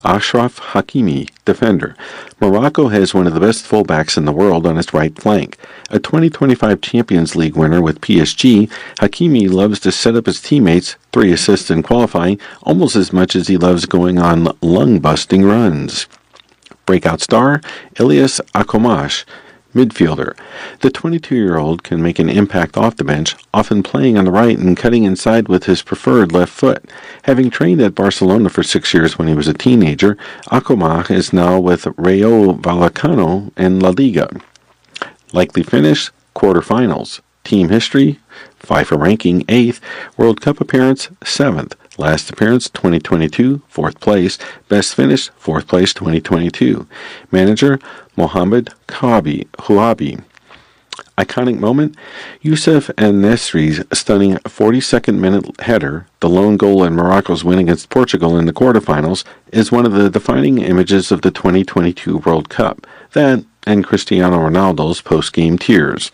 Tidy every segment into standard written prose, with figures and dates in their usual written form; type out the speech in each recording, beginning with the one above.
Achraf Hakimi, defender. Morocco has one of the best fullbacks in the world on its right flank. A 2025 Champions League winner with PSG, Hakimi loves to set up his teammates, 3 assists in qualifying, almost as much as he loves going on lung-busting runs. Breakout star, Ilyas Akomash, midfielder. The 22-year-old can make an impact off the bench, often playing on the right and cutting inside with his preferred left foot. Having trained at Barcelona for 6 years when he was a teenager, Akomash is now with Rayo Vallecano in La Liga. Likely finish, quarterfinals. Team history, FIFA ranking 8th, World Cup appearance 7th. Last appearance 2022, 4th place. Best finish 4th place 2022. Manager Mohamed Huabi. Iconic moment, Youssef En-Nesyri's stunning 42nd minute header, the lone goal in Morocco's win against Portugal in the quarterfinals, is one of the defining images of the 2022 World Cup. That and Cristiano Ronaldo's post-game tears.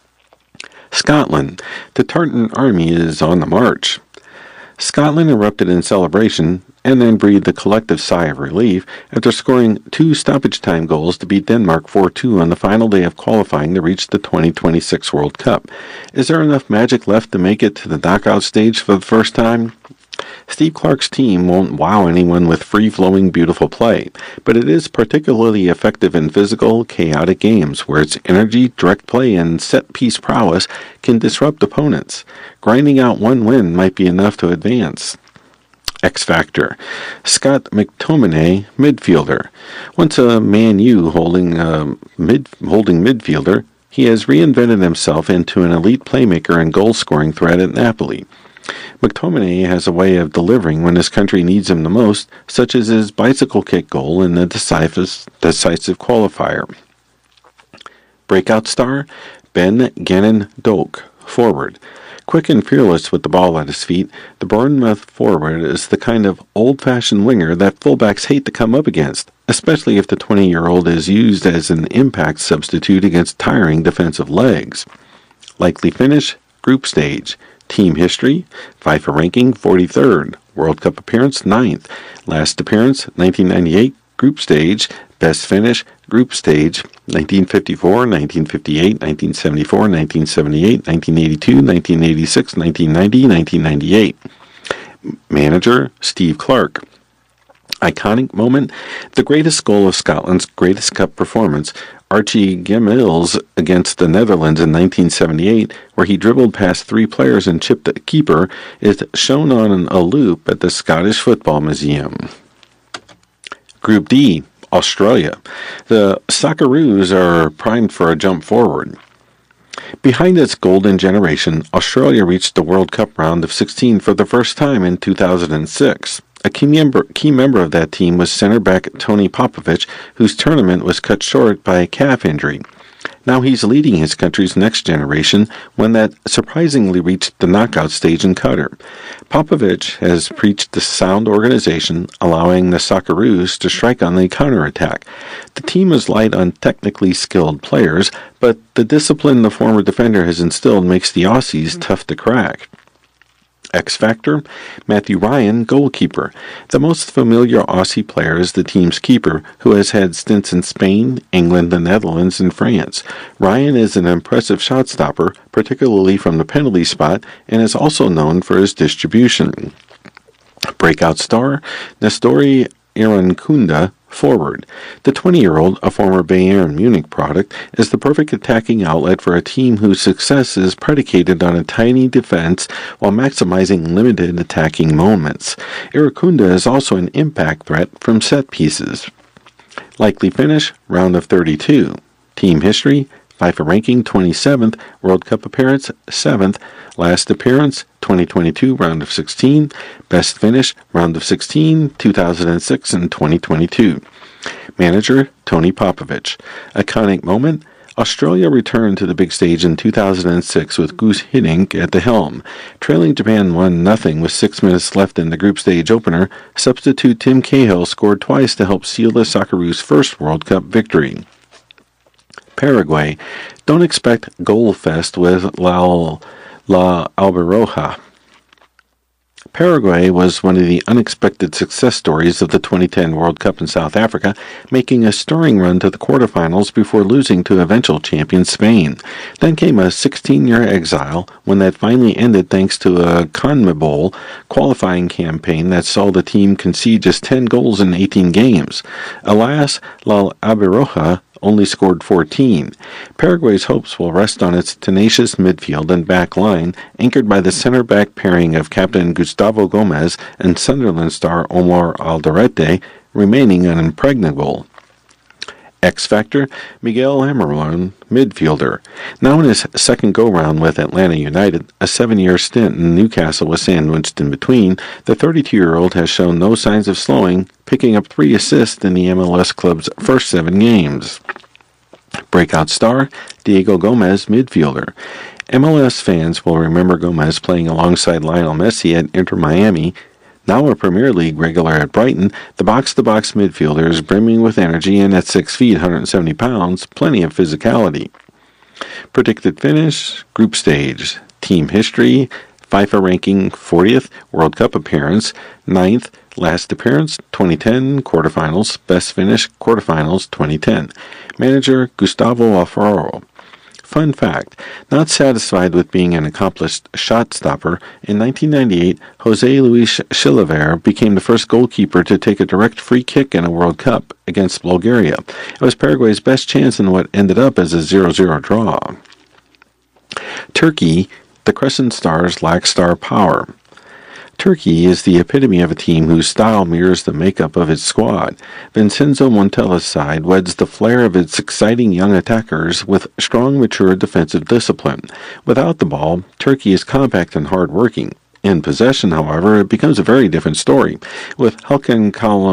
Scotland. The Tartan Army is on the march. Scotland erupted in celebration and then breathed a collective sigh of relief after scoring 2 stoppage-time goals to beat Denmark 4-2 on the final day of qualifying to reach the 2026 World Cup. Is there enough magic left to make it to the knockout stage for the first time? Steve Clark's team won't wow anyone with free-flowing, beautiful play, but it is particularly effective in physical, chaotic games where its energy, direct play, and set-piece prowess can disrupt opponents. Grinding out one win might be enough to advance. X Factor. Scott McTominay, midfielder. Once a Man U holding midfielder, he has reinvented himself into an elite playmaker and goal-scoring threat at Napoli. McTominay has a way of delivering when his country needs him the most, such as his bicycle kick goal in the decisive qualifier. Breakout star, Ben Gannon Doak, forward. Quick and fearless with the ball at his feet, the Bournemouth forward is the kind of old-fashioned winger that fullbacks hate to come up against, especially if the 20-year-old is used as an impact substitute against tiring defensive legs. Likely finish, group stage. Team history, FIFA ranking 43rd, World Cup appearance 9th, last appearance 1998, group stage, best finish, group stage 1954, 1958, 1974, 1978, 1982, 1986, 1990, 1998. Manager Steve Clark. Iconic moment, the greatest goal of Scotland's greatest cup performance, Archie Gemmill against the Netherlands in 1978, where he dribbled past 3 players and chipped the keeper, is shown on a loop at the Scottish Football Museum. Group D, Australia. The Socceroos are primed for a jump forward. Behind its golden generation, Australia reached the World Cup round of 16 for the first time in 2006. A key member of that team was center-back Tony Popovic, whose tournament was cut short by a calf injury. Now he's leading his country's next generation, one that surprisingly reached the knockout stage in Qatar. Popovic has preached the sound organization, allowing the Socceroos to strike on the counterattack. The team is light on technically skilled players, but the discipline the former defender has instilled makes the Aussies tough to crack. X Factor, Matthew Ryan, goalkeeper. The most familiar Aussie player is the team's keeper, who has had stints in Spain, England, the Netherlands, and France. Ryan is an impressive shot stopper, particularly from the penalty spot, and is also known for his distribution. Breakout star, Nestori Irankunda, forward. The 20-year-old, a former Bayern Munich product, is the perfect attacking outlet for a team whose success is predicated on a tiny defense while maximizing limited attacking moments. Irankunda is also an impact threat from set pieces. Likely finish, round of 32. Team history, FIFA ranking 27th, World Cup appearance 7th, last appearance 2022, round of 16, best finish, round of 16, 2006, and 2022. Manager Tony Popovic. Iconic moment, Australia returned to the big stage in 2006 with Guus Hiddink at the helm. Trailing Japan 1-0 with 6 minutes left in the group stage opener, substitute Tim Cahill scored twice to help seal the Socceroos' first World Cup victory. Paraguay. Don't expect goal fest with La Albiroja. Paraguay was one of the unexpected success stories of the 2010 World Cup in South Africa, making a stirring run to the quarterfinals before losing to eventual champion Spain. Then came a 16-year exile, when that finally ended thanks to a CONMEBOL qualifying campaign that saw the team concede just 10 goals in 18 games. Alas, La Albirroja only scored 14. Paraguay's hopes will rest on its tenacious midfield and back line, anchored by the center-back pairing of captain Gustavo Gomez and Sunderland star Omar Alderete, remaining unimpregnable. X-Factor, Miguel Almiron, midfielder. Now in his second go-round with Atlanta United, a 7-year stint in Newcastle was sandwiched in between, the 32-year-old has shown no signs of slowing, picking up 3 assists in the MLS club's first 7 games. Breakout star, Diego Gomez, midfielder. MLS fans will remember Gomez playing alongside Lionel Messi at Inter Miami. Now a Premier League regular at Brighton, the box-to-box midfielder is brimming with energy and at 6 feet, 170 pounds, plenty of physicality. Predicted finish, group stage, team history, FIFA ranking 40th, World Cup appearance, 9th, last appearance, 2010, quarterfinals, best finish, quarterfinals, 2010. Manager, Gustavo Alfaro. Fun fact, not satisfied with being an accomplished shot stopper, in 1998, José Luis Chilavert became the first goalkeeper to take a direct free kick in a World Cup against Bulgaria. It was Paraguay's best chance in what ended up as a 0-0 draw. Turkey, the Crescent Stars lack star power. Turkey is the epitome of a team whose style mirrors the makeup of its squad. Vincenzo Montella's side weds the flair of its exciting young attackers with strong, mature defensive discipline. Without the ball, Turkey is compact and hard-working. In possession, however, it becomes a very different story, with Hakan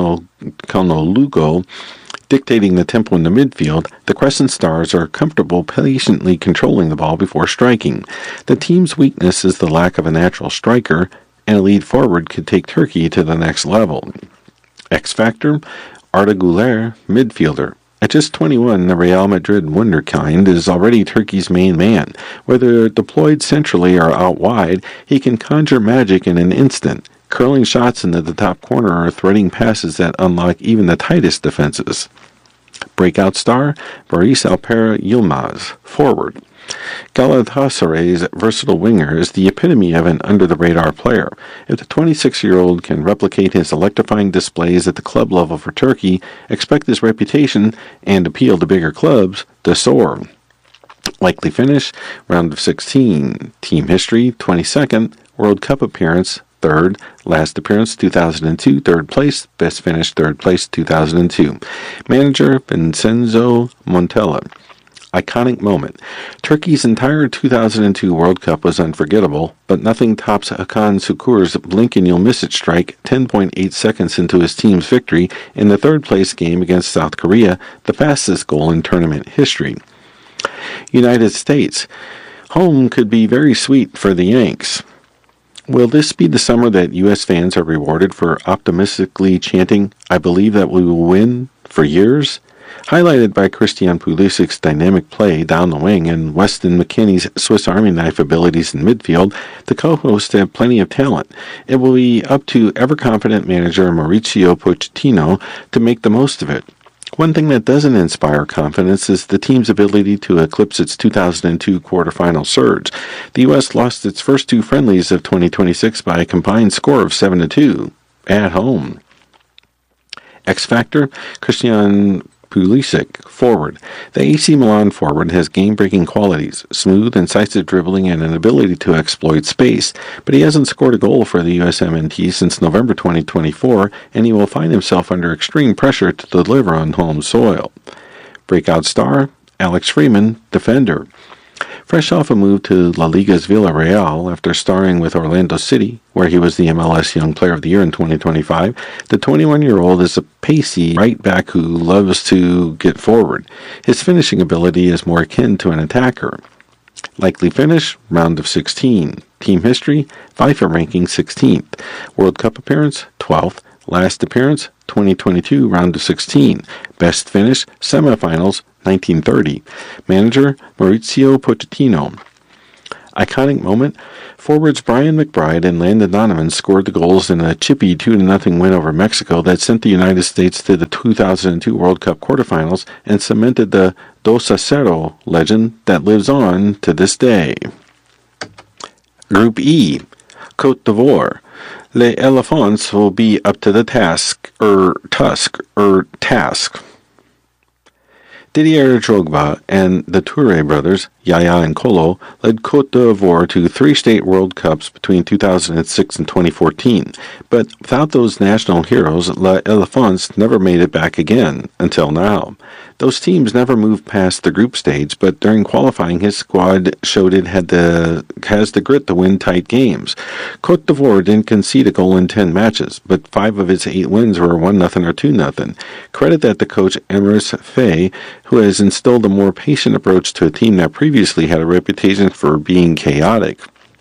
Çalhanoğlu dictating the tempo in the midfield. The Crescent Stars are comfortable patiently controlling the ball before striking. The team's weakness is the lack of a natural striker, and a lead forward could take Turkey to the next level. X-Factor, Arda Güler, midfielder. At just 21, the Real Madrid wunderkind is already Turkey's main man. Whether deployed centrally or out wide, he can conjure magic in an instant, curling shots into the top corner or threading passes that unlock even the tightest defenses. Breakout star, Boris Alper Yilmaz, forward. Galatasaray's versatile winger is the epitome of an under-the-radar player. If the 26-year-old can replicate his electrifying displays at the club level for Turkey, expect his reputation and appeal to bigger clubs to soar. Likely finish, round of 16. Team history, 22nd. World Cup appearance, 3rd. Last appearance, 2002. 3rd place. Best finish, 3rd place, 2002. Manager, Vincenzo Montella. Iconic moment. Turkey's entire 2002 World Cup was unforgettable, but nothing tops Hakan Şükür's blink-and-you'll-miss-it strike 10.8 seconds into his team's victory in the third-place game against South Korea, the fastest goal in tournament history. United States. Home could be very sweet for the Yanks. Will this be the summer that U.S. fans are rewarded for optimistically chanting, "I believe that we will win," for years? Highlighted by Christian Pulisic's dynamic play down the wing and Weston McKennie's Swiss Army knife abilities in midfield, the co-hosts have plenty of talent. It will be up to ever-confident manager Mauricio Pochettino to make the most of it. One thing that doesn't inspire confidence is the team's ability to eclipse its 2002 quarterfinal surge. The U.S. lost its first 2 friendlies of 2026 by a combined score of 7-2 at home. X-Factor, Christian Pulisic, forward. The AC Milan forward has game-breaking qualities, smooth, incisive dribbling, and an ability to exploit space, but he hasn't scored a goal for the USMNT since November 2024, and he will find himself under extreme pressure to deliver on home soil. Breakout star, Alex Freeman, defender. Fresh off a move to La Liga's Villarreal after starring with Orlando City, where he was the MLS Young Player of the Year in 2025, the 21-year-old is a pacey right back who loves to get forward. His finishing ability is more akin to an attacker. Likely finish, round of 16. Team history, FIFA ranking 16th. World Cup appearance, 12th. Last appearance, 2022, round of 16. Best finish, semifinals, 1930. Manager, Mauricio Pochettino. Iconic moment? Forwards Brian McBride and Landon Donovan scored the goals in a chippy 2-0 win over Mexico that sent the United States to the 2002 World Cup quarterfinals and cemented the 2-0 legend that lives on to this day. Group E, Côte d'Ivoire. Les Éléphants will be up to the task. Didier Drogba and the Touré brothers, Yaya and Kolo, led Côte d'Ivoire to 3 state World Cups between 2006 and 2014. But without those national heroes, Les Éléphants never made it back again, until now. Those teams never moved past the group stage, but during qualifying his squad showed it has the grit to win tight games. Côte d'Ivoire didn't concede a goal in 10 matches, but 5 of its 8 wins were 1-0 or 2-0. Credit that to coach Emeris Faye, who has instilled a more patient approach to a team that previously had a reputation for being chaotic.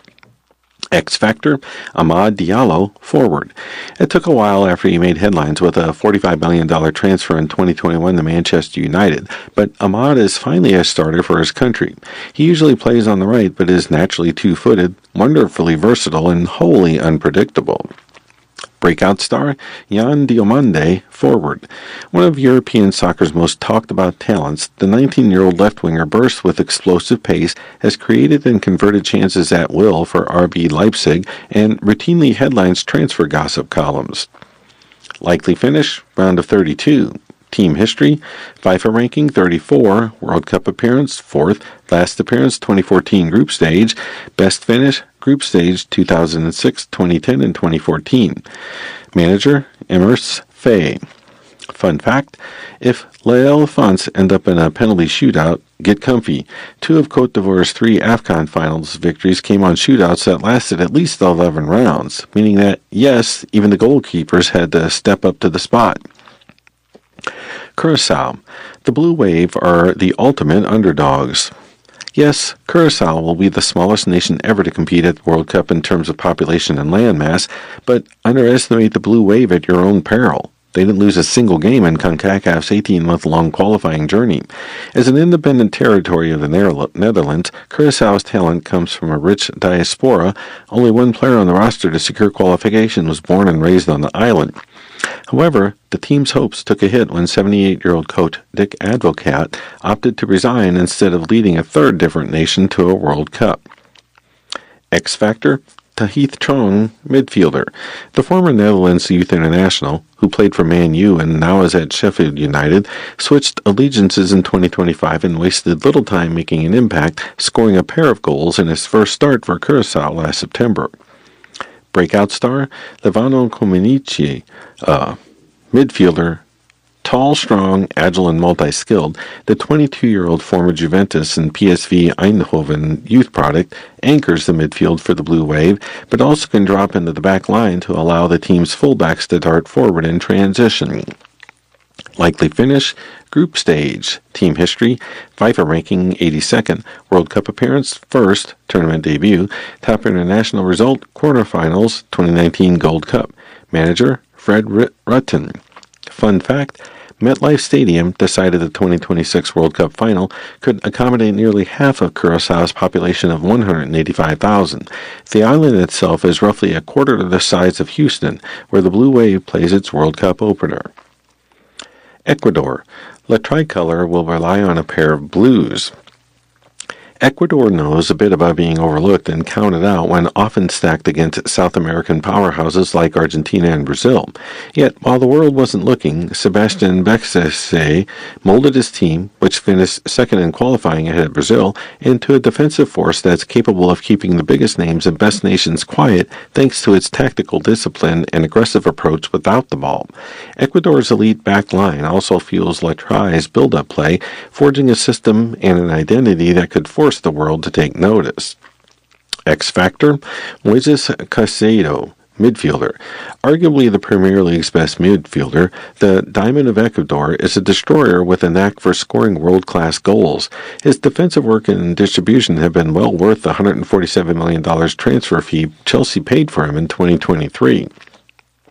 X Factor, Amad Diallo, forward. It took a while after he made headlines with a $45 million transfer in 2021 to Manchester United, but Amad is finally a starter for his country. He usually plays on the right, but is naturally two-footed, wonderfully versatile, and wholly unpredictable. Breakout star, Jan Diomande, forward. One of European soccer's most talked about talents, the 19-year-old left-winger bursts with explosive pace, has created and converted chances at will for RB Leipzig, and routinely headlines transfer gossip columns. Likely finish, round of 32. Team history, FIFA ranking 34, World Cup appearance 4th, last appearance 2014 group stage, best finish group stage 2006, 2010, and 2014. Manager, Emeris Faye. Fun fact, if Les Éléphants end up in a penalty shootout, get comfy. 2 of Côte d'Ivoire's 3 AFCON finals victories came on shootouts that lasted at least 11 rounds, meaning that, yes, even the goalkeepers had to step up to the spot. Curaçao. The Blue Wave are the ultimate underdogs. Yes, Curaçao will be the smallest nation ever to compete at the World Cup in terms of population and landmass, but underestimate the Blue Wave at your own peril. They didn't lose a single game in CONCACAF's 18-month-long qualifying journey. As an independent territory of the Netherlands, Curaçao's talent comes from a rich diaspora. Only one player on the roster to secure qualification was born and raised on the island. However, the team's hopes took a hit when 78-year-old coach Dick Advocaat opted to resign instead of leading a third different nation to a World Cup. X Factor, Tahith Chong, midfielder. The former Netherlands youth international, who played for Man U and now is at Sheffield United, switched allegiances in 2025 and wasted little time making an impact, scoring a pair of goals in his first start for Curaçao last September. Breakout star, Levano Comenici, midfielder, tall, strong, agile, and multi-skilled. The 22-year-old former Juventus and PSV Eindhoven youth product anchors the midfield for the Blue Wave, but also can drop into the back line to allow the team's fullbacks to dart forward in transition. Likely finish, group stage. Team history, FIFA ranking 82nd, World Cup appearance 1st, tournament debut, top international result, quarterfinals, 2019 Gold Cup. Manager, Fred Rutten. Fun fact, MetLife Stadium decided the 2026 World Cup final could accommodate nearly half of Curaçao's population of 185,000. The island itself is roughly a quarter of the size of Houston, where the Blue Wave plays its World Cup opener. Ecuador. La Tricolor will rely on a pair of blues. Ecuador knows a bit about being overlooked and counted out when often stacked against South American powerhouses like Argentina and Brazil. Yet, while the world wasn't looking, Sebastian Becese molded his team, which finished second in qualifying ahead of Brazil, into a defensive force that's capable of keeping the biggest names and best nations quiet thanks to its tactical discipline and aggressive approach without the ball. Ecuador's elite back line also fuels La Tri's build-up play, forging a system and an identity that could force the world to take notice. X Factor, Moises Caicedo, midfielder. Arguably the Premier League's best midfielder, the Diamond of Ecuador is a destroyer with a knack for scoring world-class goals. His defensive work and distribution have been well worth the $147 million transfer fee Chelsea paid for him in 2023.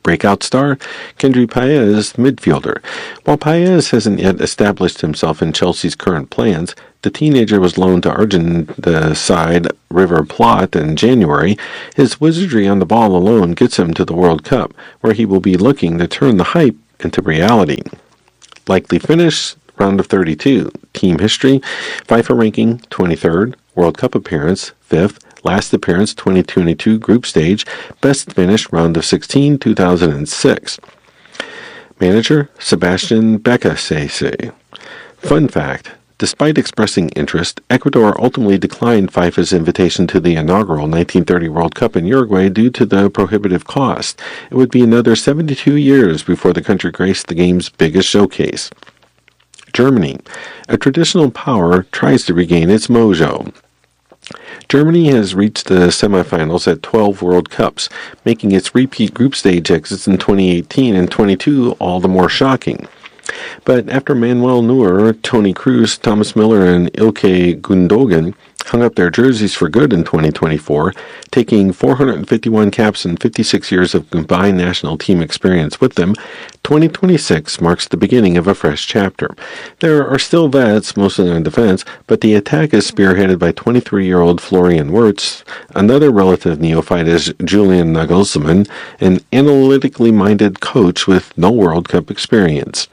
Breakout star, Kendry Páez, midfielder. While Páez hasn't yet established himself in Chelsea's current plans, the teenager was loaned to Argentine side River Plate in January. His wizardry on the ball alone gets him to the World Cup, where he will be looking to turn the hype into reality. Likely finish, round of 32. Team history, FIFA ranking, 23rd. World Cup appearance, 5th. Last appearance, 2022 group stage. Best finish, round of 16, 2006. Manager, Sebastian Becasese. Fun fact, despite expressing interest, Ecuador ultimately declined FIFA's invitation to the inaugural 1930 World Cup in Uruguay due to the prohibitive cost. It would be another 72 years before the country graced the game's biggest showcase. Germany, a traditional power, tries to regain its mojo. Germany has reached the semifinals at 12 World Cups, making its repeat group stage exits in 2018 and 22 all the more shocking. But after Manuel Neuer, Toni Kroos, Thomas Müller, and Ilkay Gundogan hung up their jerseys for good in 2024, taking 451 caps and 56 years of combined national team experience with them, 2026 marks the beginning of a fresh chapter. There are still vets, mostly on defense, but the attack is spearheaded by 23-year-old Florian Wirtz. Another relative neophyte is Julian Nagelsmann, an analytically minded coach with no World Cup experience.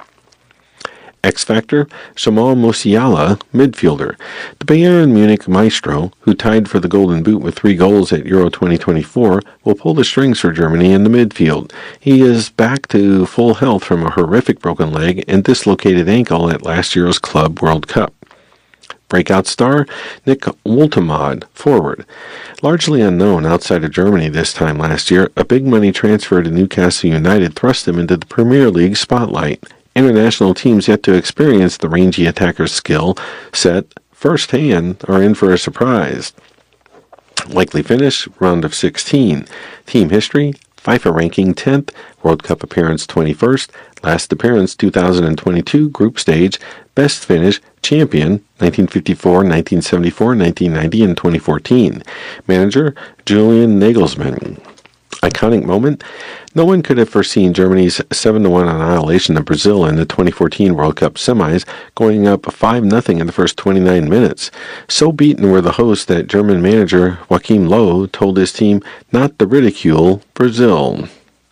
X Factor, Jamal Musiala, midfielder. The Bayern Munich maestro, who tied for the Golden Boot with 3 goals at Euro 2024, will pull the strings for Germany in the midfield. He is back to full health from a horrific broken leg and dislocated ankle at last year's Club World Cup. Breakout star, Nick Woltemade, forward. Largely unknown outside of Germany this time last year, a big money transfer to Newcastle United thrust him into the Premier League spotlight. International teams yet to experience the rangy attacker's skill set firsthand are in for a surprise. Likely finish, round of 16. Team history, FIFA ranking 10th, World Cup appearance 21st, last appearance 2022 group stage, best finish, champion 1954, 1974, 1990, and 2014. Manager, Julian Nagelsmann. Iconic moment? No one could have foreseen Germany's 7-1 annihilation of Brazil in the 2014 World Cup semis, going up 5-0 in the first 29 minutes. So beaten were the hosts that German manager Joachim Löw told his team not to ridicule Brazil.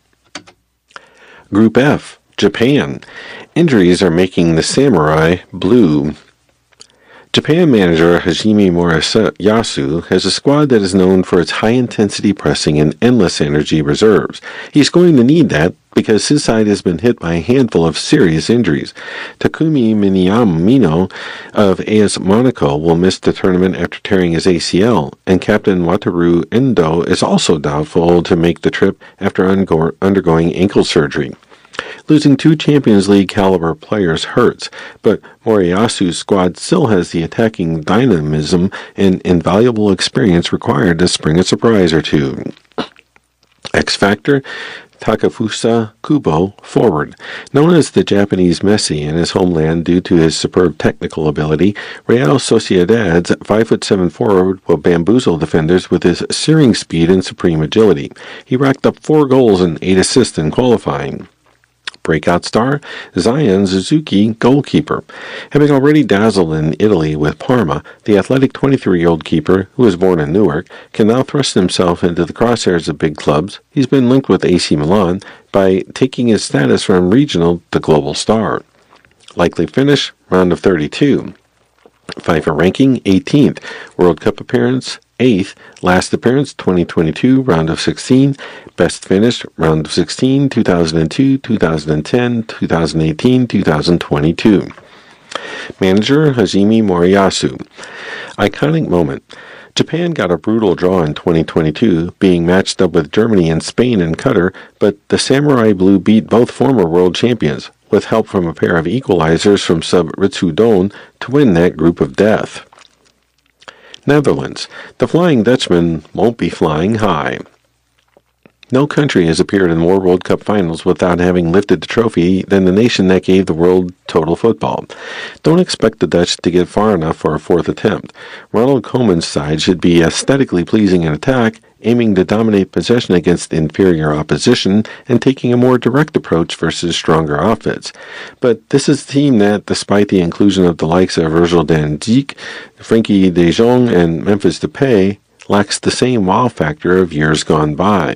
Group F, Japan. Injuries are making the samurai blue. Japan manager Hajime Moriyasu has a squad that is known for its high-intensity pressing and endless energy reserves. He's going to need that because his side has been hit by a handful of serious injuries. Takumi Minamino of AS Monaco will miss the tournament after tearing his ACL, and Captain Wataru Endo is also doubtful to make the trip after undergoing ankle surgery. Losing 2 Champions League caliber players hurts, but Moriyasu's squad still has the attacking dynamism and invaluable experience required to spring a surprise or two. X Factor, Takefusa Kubo, forward. Known as the Japanese Messi in his homeland due to his superb technical ability, Real Sociedad's 5'7" forward will bamboozle defenders with his searing speed and supreme agility. He racked up 4 goals and 8 assists in qualifying. Breakout star, Zion Suzuki, goalkeeper. Having already dazzled in Italy with Parma, the athletic 23-year-old keeper, who was born in Newark, can now thrust himself into the crosshairs of big clubs. He's been linked with AC Milan by taking his status from regional to global star. Likely finish, round of 32. FIFA ranking, 18th. World Cup appearance, 8th. Last appearance, 2022, round of 16. Best finish, round of 16, 2002, 2010, 2018, 2022. Manager, Hajime Moriyasu. Iconic moment. Japan got a brutal draw in 2022, being matched up with Germany and Spain and Qatar, but the Samurai Blue beat both former world champions, with help from a pair of equalizers from sub Ritsudon to win that group of death. Netherlands. The Flying Dutchman won't be flying high. No country has appeared in more World Cup finals without having lifted the trophy than the nation that gave the world total football. Don't expect the Dutch to get far enough for a fourth attempt. Ronald Koeman's side should be aesthetically pleasing in attack, aiming to dominate possession against inferior opposition and taking a more direct approach versus stronger outfits. But this is a team that, despite the inclusion of the likes of Virgil van Dijk, Frenkie de Jong, and Memphis Depay, lacks the same wow factor of years gone by.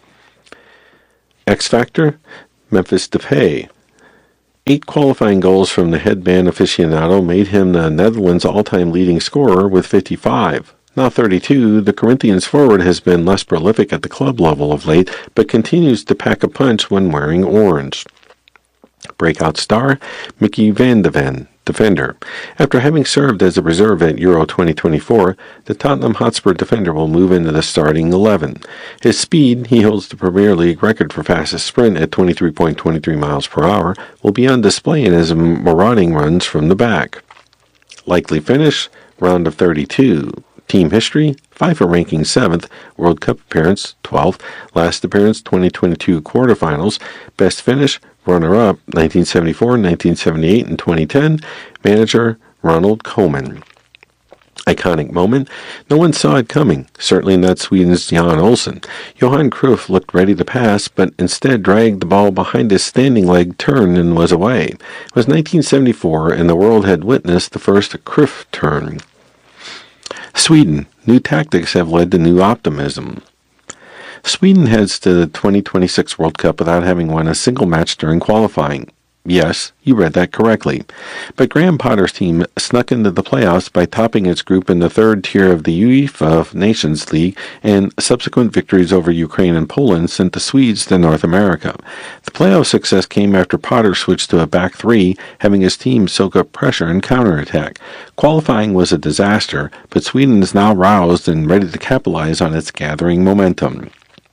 X Factor, Memphis Depay. 8 qualifying goals from the headband aficionado made him the Netherlands' all-time leading scorer with 55. Now 32, the Corinthians forward has been less prolific at the club level of late, but continues to pack a punch when wearing orange. Breakout star, Mickey van de Ven, defender. After having served as a reserve at Euro 2024, the Tottenham Hotspur defender will move into the starting 11. His speed, he holds the Premier League record for fastest sprint at 23.23 miles per hour, will be on display in his marauding runs from the back. Likely finish, round of 32. Team history, FIFA ranking 7th, World Cup appearance 12th, last appearance 2022 quarterfinals, best finish, runner-up 1974, 1978, and 2010, manager Ronald Koeman. Iconic moment, no one saw it coming, certainly not Sweden's Jan Olsson. Johan Cruyff looked ready to pass, but instead dragged the ball behind his standing leg turn and was away. It was 1974, and the world had witnessed the first Cruyff turn. Sweden. New tactics have led to new optimism. Sweden heads to the 2026 World Cup without having won a single match during qualifying. Yes, you read that correctly. But Graham Potter's team snuck into the playoffs by topping its group in the third tier of the UEFA Nations League, and subsequent victories over Ukraine and Poland sent the Swedes to North America. The playoff success came after Potter switched to a back three, having his team soak up pressure and counterattack. Qualifying was a disaster, but Sweden is now roused and ready to capitalize on its gathering momentum.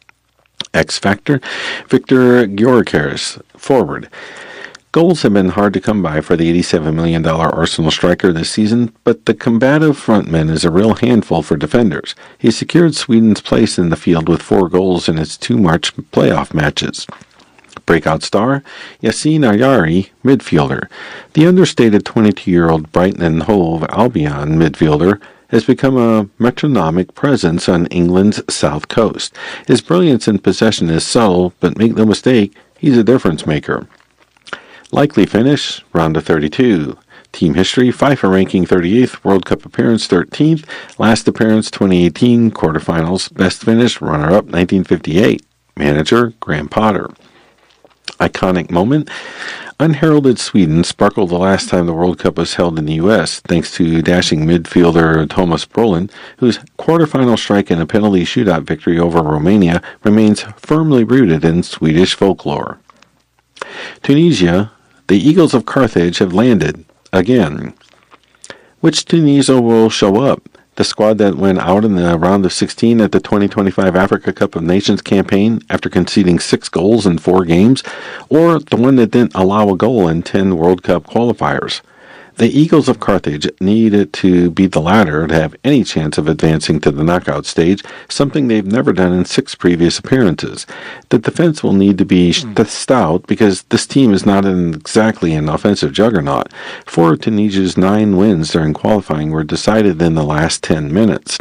X Factor, Victor Gyökeres, forward. Goals have been hard to come by for the $87 million Arsenal striker this season, but the combative frontman is a real handful for defenders. He secured Sweden's place in the field with 4 goals in its 2 March playoff matches. Breakout star, Yassine Ayari, midfielder. The understated 22-year-old Brighton and Hove Albion midfielder has become a metronomic presence on England's south coast. His brilliance in possession is subtle, but make no mistake, he's a difference maker. Likely finish, round of 32. Team history, FIFA ranking 38th, World Cup appearance 13th, last appearance 2018, quarterfinals, best finish, runner-up 1958. Manager, Graham Potter. Iconic moment, unheralded Sweden sparkled the last time the World Cup was held in the U.S., thanks to dashing midfielder Thomas Brolin, whose quarterfinal strike in a penalty shootout victory over Romania remains firmly rooted in Swedish folklore. Tunisia. The Eagles of Carthage have landed, again. Which Tunisia will show up? The squad that went out in the round of 16 at the 2025 Africa Cup of Nations campaign after conceding 6 goals in 4 games, or the one that didn't allow a goal in 10 World Cup qualifiers? The Eagles of Carthage needed to be the latter to have any chance of advancing to the knockout stage, something they've never done in 6 previous appearances. The defense will need to be stout because this team is not exactly an offensive juggernaut. 4 of Tunisia's 9 wins during qualifying were decided in the last 10 minutes.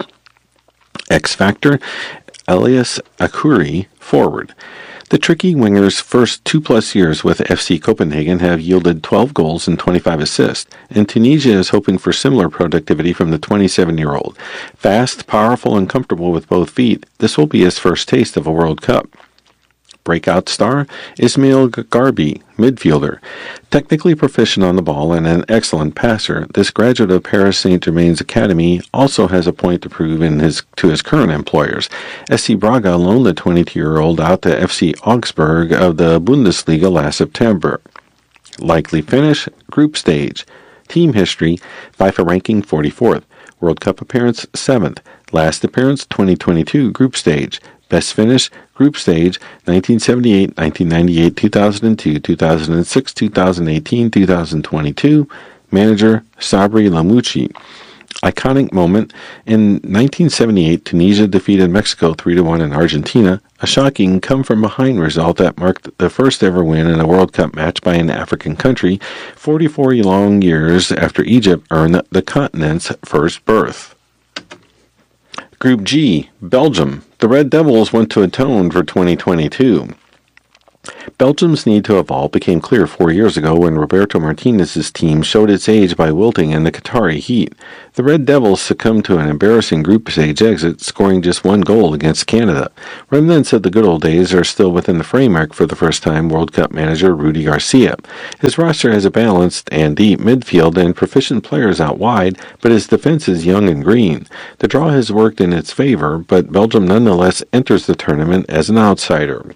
X Factor, Elias Akuri, forward. The tricky winger's first 2+ years with FC Copenhagen have yielded 12 goals and 25 assists, and Tunisia is hoping for similar productivity from the 27-year-old. Fast, powerful, and comfortable with both feet, this will be his first taste of a World Cup. Breakout star, Ismail Garbi, midfielder. Technically proficient on the ball and an excellent passer, this graduate of Paris Saint-Germain's academy also has a point to prove to his current employers. SC Braga loaned the 22-year-old out to FC Augsburg of the Bundesliga last September. Likely finish, group stage. Team history, FIFA ranking 44th. World Cup appearance 7th. Last appearance 2022 group stage. Best finish, group stage, 1978, 1998, 2002, 2006, 2018, 2022. Manager, Sabri Lamouchi. Iconic moment. In 1978, Tunisia defeated Mexico 3-1 in Argentina, a shocking come-from-behind result that marked the first ever win in a World Cup match by an African country, 44 long years after Egypt earned the continent's first berth. Group G, Belgium. The Red Devils want to atone for 2022. Belgium's need to evolve became clear 4 years ago when Roberto Martinez's team showed its age by wilting in the Qatari heat. The Red Devils succumbed to an embarrassing group stage exit, scoring just 1 goal against Canada. Remnants of the good old days are still within the framework for the first-time World Cup manager Rudi Garcia. His roster has a balanced and deep midfield and proficient players out wide, but his defense is young and green. The draw has worked in its favor, but Belgium nonetheless enters the tournament as an outsider.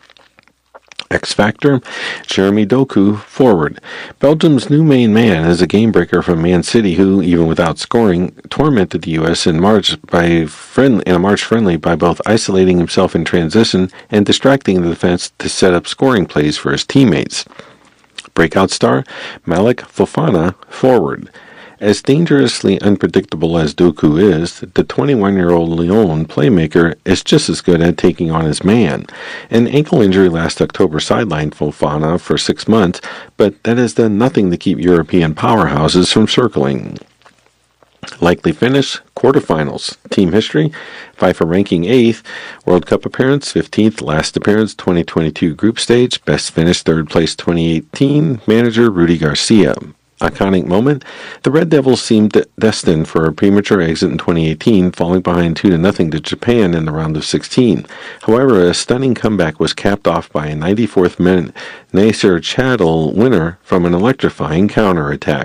X Factor, Jeremy Doku, forward. Belgium's new main man is a game-breaker from Man City who, even without scoring, tormented the U.S. in a March friendly by both isolating himself in transition and distracting the defense to set up scoring plays for his teammates. Breakout star, Malik Fofana, forward. As dangerously unpredictable as Doku is, the 21-year-old Lyon playmaker is just as good at taking on his man. An ankle injury last October sidelined Fofana for 6 months, but that has done nothing to keep European powerhouses from circling. Likely finish, quarterfinals. Team history, FIFA ranking 8th, World Cup appearance 15th, last appearance 2022 group stage, best finish 3rd place 2018, manager Rudi Garcia. Iconic moment, the Red Devils seemed destined for a premature exit in 2018, falling behind 2-0 to Japan in the round of 16. However, a stunning comeback was capped off by a 94th minute Nasser Chadli winner from an electrifying counterattack.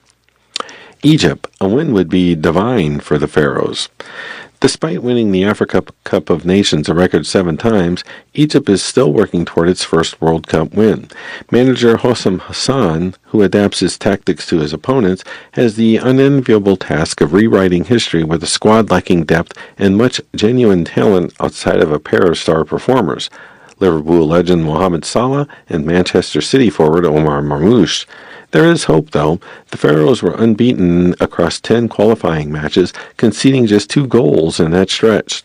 Egypt, a win would be divine for the Pharaohs. Despite winning the Africa Cup of Nations a record 7 times, Egypt is still working toward its first World Cup win. Manager Hossam Hassan, who adapts his tactics to his opponents, has the unenviable task of rewriting history with a squad lacking depth and much genuine talent outside of a pair of star performers, Liverpool legend Mohamed Salah and Manchester City forward Omar Marmoush. There is hope, though. The Pharaohs were unbeaten across 10 qualifying matches, conceding just 2 goals in that stretch.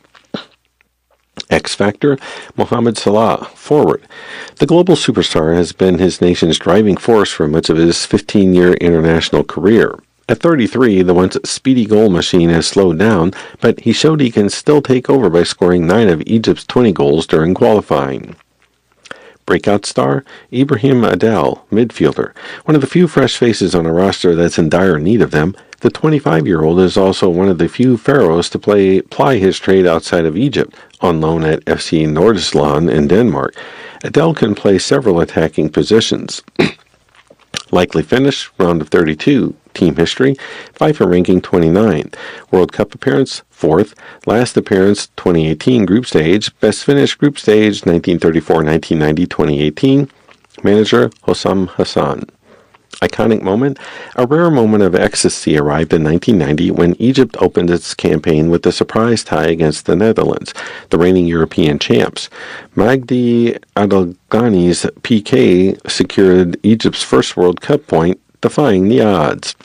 X Factor, Mohamed Salah, forward. The global superstar has been his nation's driving force for much of his 15-year international career. At 33, the once speedy goal machine has slowed down, but he showed he can still take over by scoring 9 of Egypt's 20 goals during qualifying. Breakout star, Ibrahim Adel, midfielder. One of the few fresh faces on a roster that's in dire need of them, the 25-year-old is also one of the few Pharaohs to ply his trade outside of Egypt, on loan at FC Nordsjælland in Denmark. Adel can play several attacking positions. Likely finish, round of 32. Team history, FIFA ranking 29th. World Cup appearance, 4th. Last appearance, 2018 group stage. Best finish group stage, 1934, 1990, 2018. Manager, Hossam Hassan. Iconic moment, a rare moment of ecstasy arrived in 1990 when Egypt opened its campaign with a surprise tie against the Netherlands, the reigning European champs. Magdi Adelghani's PK secured Egypt's first World Cup point, defying the odds.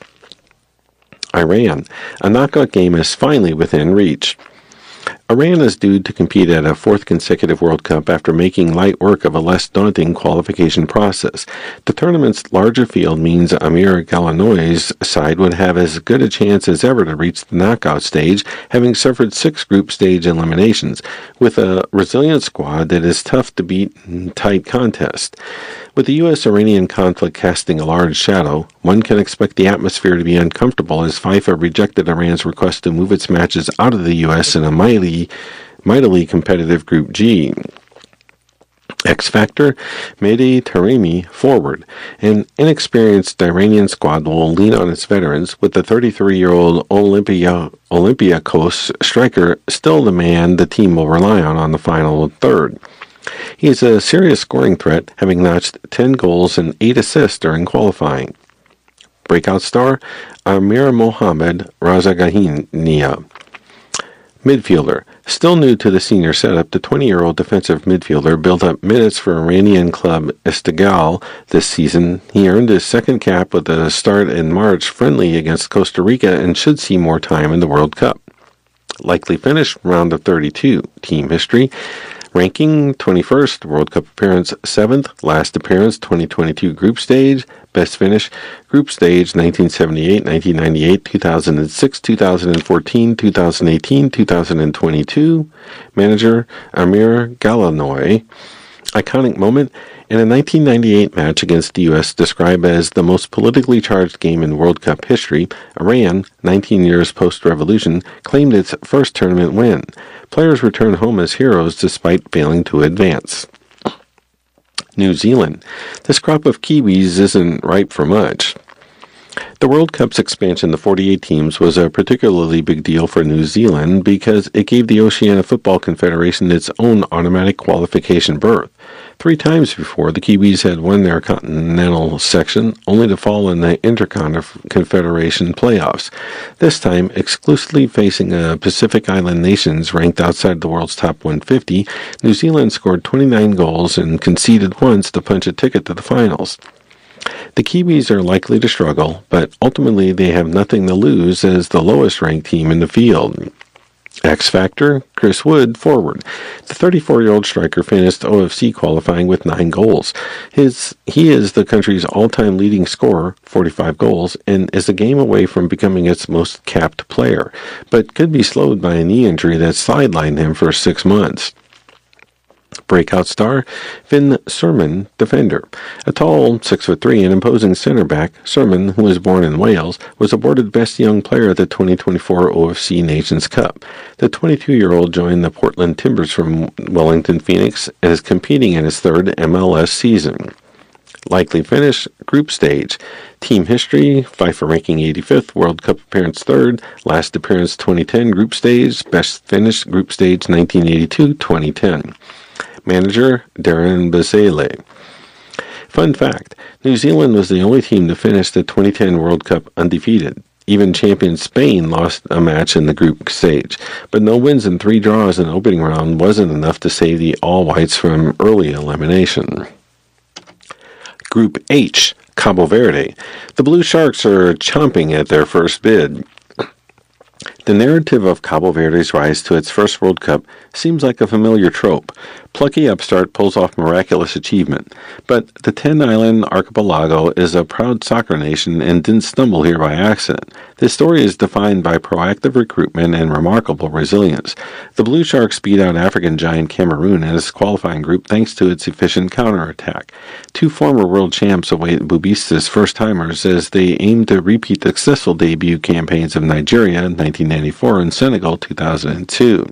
Iran, a knockout game is finally within reach. Iran is due to compete at a 4th consecutive World Cup after making light work of a less daunting qualification process. The tournament's larger field means Amir Galanoy's side would have as good a chance as ever to reach the knockout stage, having suffered 6 group stage eliminations, with a resilient squad that is tough to beat in tight contests. With the U.S.-Iranian conflict casting a large shadow, one can expect the atmosphere to be uncomfortable as FIFA rejected Iran's request to move its matches out of the U.S. in a mightily competitive Group G. X Factor, Mehdi Taremi, forward. An inexperienced Iranian squad will lean on its veterans, with the 33-year-old Olympiacos striker still the man the team will rely on the final third. He is a serious scoring threat, having notched 10 goals and 8 assists during qualifying. Breakout star, Amir Mohamed Razagania. Midfielder. Still new to the senior setup, the 20-year-old defensive midfielder built up minutes for Iranian club Esteghlal this season. He earned his second cap with a start in March friendly against Costa Rica and should see more time in the World Cup. Likely finish, round of 32. Team history. Ranking, 21st, World Cup appearance, 7th, last appearance, 2022 group stage, best finish, group stage, 1978, 1998, 2006, 2014, 2018, 2022, manager, Amir Galanoy. Iconic moment, in a 1998 match against the U.S. described as the most politically charged game in World Cup history, Iran, 19 years post-revolution, claimed its first tournament win. Players returned home as heroes despite failing to advance. New Zealand. This crop of Kiwis isn't ripe for much. The World Cup's expansion to 48 teams was a particularly big deal for New Zealand because it gave the Oceania Football Confederation its own automatic qualification berth. 3 times before, the Kiwis had won their continental section, only to fall in the Interconfederation playoffs. This time, exclusively facing Pacific Island nations ranked outside the world's top 150, New Zealand scored 29 goals and conceded once to punch a ticket to the finals. The Kiwis are likely to struggle, but ultimately they have nothing to lose as the lowest-ranked team in the field. X Factor, Chris Wood, forward. The 34-year-old striker finished OFC qualifying with 9 goals. He is the country's all-time leading scorer, 45 goals, and is a game away from becoming its most capped player, but could be slowed by a knee injury that sidelined him for 6 months. Breakout star, Finn Surman, defender. A tall, 6'3", and imposing center back, Surman, who was born in Wales, was awarded Best Young Player at the 2024 OFC Nations Cup. The 22-year-old joined the Portland Timbers from Wellington Phoenix and is competing in his 3rd MLS season. Likely finish, group stage. Team history, FIFA ranking 85th, World Cup appearance 3rd, last appearance 2010 group stage, best finish group stage 1982-2010. Manager, Darren Basile. Fun fact, New Zealand was the only team to finish the 2010 World Cup undefeated. Even champion Spain lost a match in the group stage, but no wins and 3 draws in the opening round wasn't enough to save the All Whites from early elimination. Group H, Cabo Verde. The Blue Sharks are chomping at their first bid. The narrative of Cabo Verde's rise to its first World Cup seems like a familiar trope. Plucky upstart pulls off miraculous achievement. But the 10-island archipelago is a proud soccer nation and didn't stumble here by accident. This story is defined by proactive recruitment and remarkable resilience. The Blue Sharks beat out African giant Cameroon in its qualifying group thanks to its efficient counterattack. 2 former world champs await Bubista's first-timers as they aim to repeat the successful debut campaigns of Nigeria in 1994 and Senegal 2002.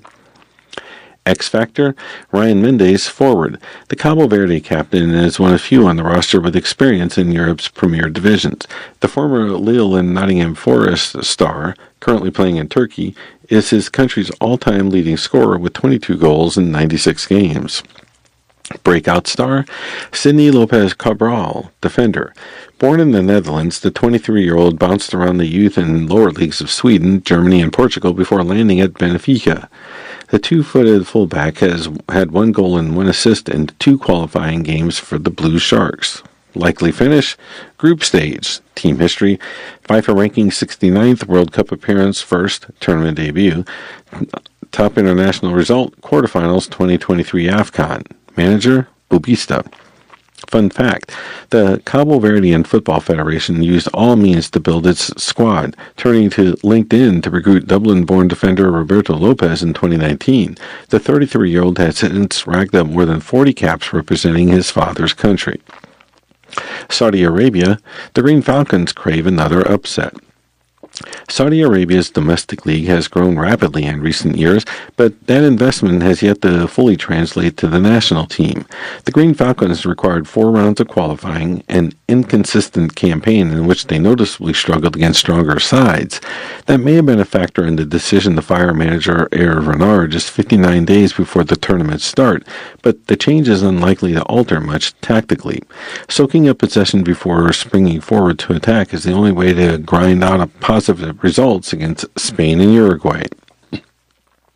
X Factor, Ryan Mendes, forward. The Cabo Verde captain is one of few on the roster with experience in Europe's premier divisions. The former Lille and Nottingham Forest star, currently playing in Turkey, is his country's all-time leading scorer with 22 goals in 96 games. Breakout star, Sidney Lopez Cabral, defender. Born in the Netherlands, the 23-year-old bounced around the youth and lower leagues of Sweden, Germany, and Portugal before landing at Benfica. The 2-footed fullback has had 1 goal and 1 assist in 2 qualifying games for the Blue Sharks. Likely finish, group stage. Team history, FIFA ranking 69th, World Cup appearance 1st, tournament debut. Top international result, quarterfinals 2023 AFCON. Manager, Bubista. Fun fact, the Cabo Verdean Football Federation used all means to build its squad, turning to LinkedIn to recruit Dublin-born defender Roberto Lopez in 2019. The 33-year-old has since racked up more than 40 caps representing his father's country. Saudi Arabia, the Green Falcons crave another upset. Saudi Arabia's domestic league has grown rapidly in recent years, but that investment has yet to fully translate to the national team. The Green Falcons required 4 rounds of qualifying, an inconsistent campaign in which they noticeably struggled against stronger sides. That may have been a factor in the decision to fire manager Hervé Renard just 59 days before the tournament start, but the change is unlikely to alter much tactically. Soaking up possession before springing forward to attack is the only way to grind out a positive results against Spain and Uruguay.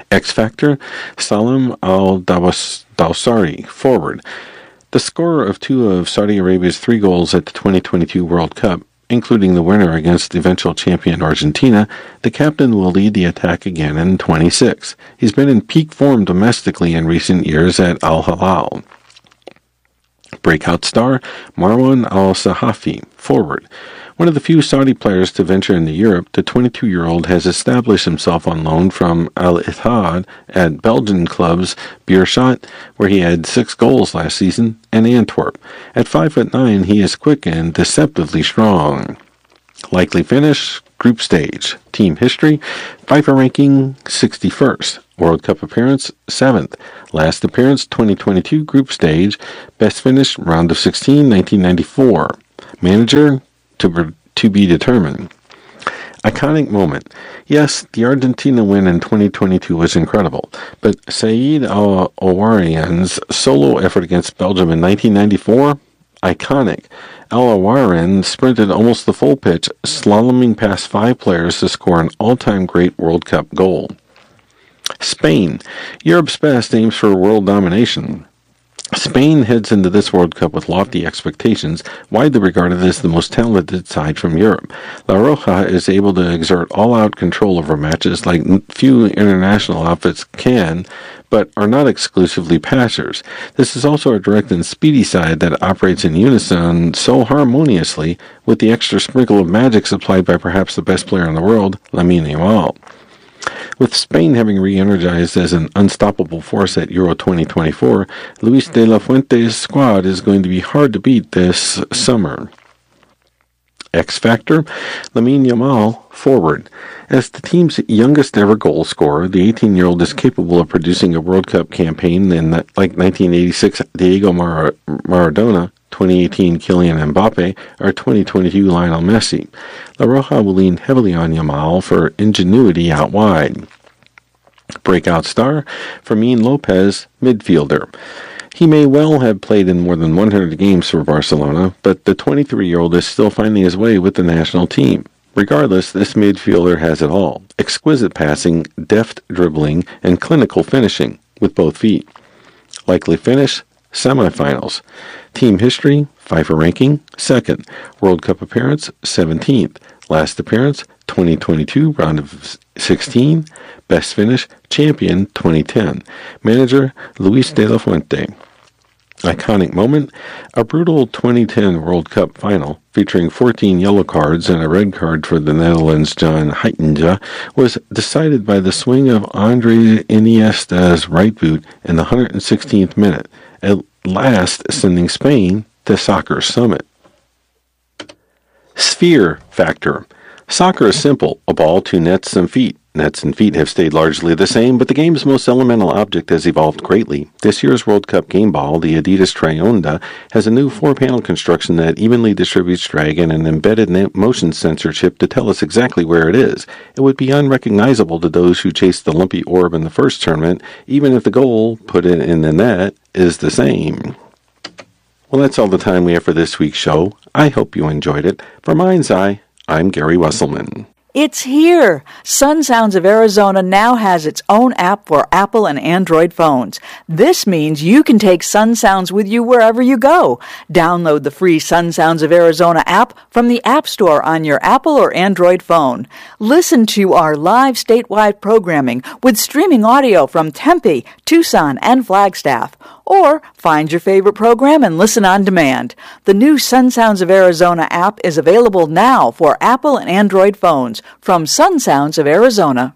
X Factor, Salim Al-Dawsari, forward. The scorer of 2 of Saudi Arabia's 3 goals at the 2022 World Cup, including the winner against eventual champion Argentina, the captain will lead the attack again in 26. He's been in peak form domestically in recent years at Al Hilal. Breakout star Marwan Al-Sahafi, forward. One of the few Saudi players to venture into Europe, the 22-year-old has established himself on loan from Al Ittihad at Belgian clubs Beerschot, where he had 6 goals last season, and Antwerp. At 5'9", he is quick and deceptively strong. Likely finish, group stage. Team history, FIFA ranking 61st. World Cup appearance, 7th. Last appearance, 2022 group stage. Best finish, round of 16, 1994. Manager, to be determined. Iconic moment. Yes, the Argentina win in 2022 was incredible, but Saeed Al-Awarian's solo effort against Belgium in 1994? Iconic. Al-Awarian sprinted almost the full pitch, slaloming past 5 players to score an all-time great World Cup goal. Spain. Europe's best aims for world domination. Spain heads into this World Cup with lofty expectations, widely regarded as the most talented side from Europe. La Roja is able to exert all-out control over matches like few international outfits can, but are not exclusively passers. This is also a direct and speedy side that operates in unison so harmoniously, with the extra sprinkle of magic supplied by perhaps the best player in the world, Lamine Yamal. With Spain having re-energized as an unstoppable force at Euro 2024, Luis de la Fuente's squad is going to be hard to beat this summer. X Factor, Lamine Yamal, forward. As the team's youngest ever goal scorer, the 18-year-old is capable of producing a World Cup campaign like 1986 Diego Maradona, 2018 Kylian Mbappe, or 2022 Lionel Messi. La Roja will lean heavily on Yamal for ingenuity out wide. Breakout star, Fermin Lopez, midfielder. He may well have played in more than 100 games for Barcelona, but the 23-year-old is still finding his way with the national team. Regardless, this midfielder has it all: exquisite passing, deft dribbling, and clinical finishing with both feet. Likely finish, semifinals. Team history, FIFA ranking, 2nd. World Cup appearance, 17th. Last appearance, 2022, round of 16. Best finish, champion, 2010. Manager, Luis de la Fuente. Iconic moment, a brutal 2010 World Cup final featuring 14 yellow cards and a red card for the Netherlands' John Heitinga was decided by the swing of Andre Iniesta's right boot in the 116th minute, at last sending Spain to soccer's summit. Sphere factor. Soccer is simple: a ball, 2 nets, some feet. Nets and feet have stayed largely the same, but the game's most elemental object has evolved greatly. This year's World Cup game ball, the Adidas Tri-Onda, has a new 4-panel construction that evenly distributes drag and an embedded motion sensor chip to tell us exactly where it is. It would be unrecognizable to those who chased the lumpy orb in the first tournament, even if the goal, put it in the net, is the same. Well, that's all the time we have for this week's show. I hope you enjoyed it. For Mind's Eye, I'm Gary Wesselman. It's here! Sun Sounds of Arizona now has its own app for Apple and Android phones. This means you can take Sun Sounds with you wherever you go. Download the free Sun Sounds of Arizona app from the App Store on your Apple or Android phone. Listen to our live statewide programming with streaming audio from Tempe, Tucson, and Flagstaff. Or find your favorite program and listen on demand. The new Sun Sounds of Arizona app is available now for Apple and Android phones from Sun Sounds of Arizona.